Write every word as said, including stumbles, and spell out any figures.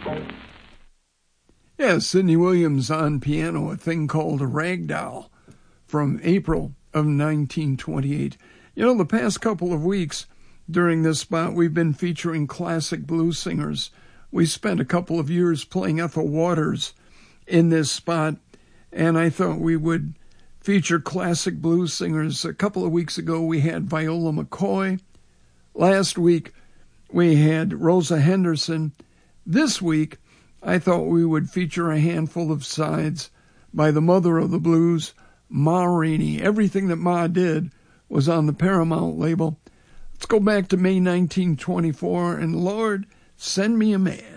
Yeah, Sidney Williams on piano, a thing called a Ragdoll from April of nineteen twenty-eight. You know, the past couple of weeks during this spot, we've been featuring classic blues singers. We spent a couple of years playing Ethel Waters in this spot, and I thought we would feature classic blues singers. A couple of weeks ago, we had Viola McCoy. Last week, we had Rosa Henderson. This week, I thought we would feature a handful of sides by the mother of the blues, Ma Rainey. Everything that Ma did was on the Paramount label. Let's go back to May nineteen twenty-four, and Lord, send me a man.